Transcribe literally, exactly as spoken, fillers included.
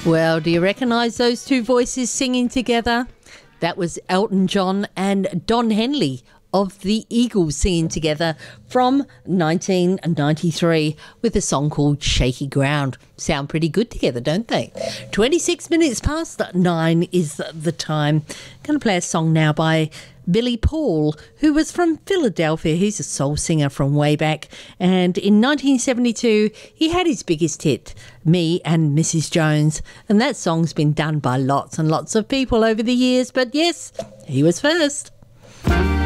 Well, do you recognise those two voices singing together? That was Elton John and Don Henley of the Eagles singing together from nineteen ninety-three with a song called Shaky Ground. Sound pretty good together, don't they? twenty-six minutes past nine is the time. Going to play a song now by Billy Paul, who was from Philadelphia. He's a soul singer from way back. And in nineteen seventy-two, he had his biggest hit, Me and Missus Jones. And that song's been done by lots and lots of people over the years. But yes, he was first.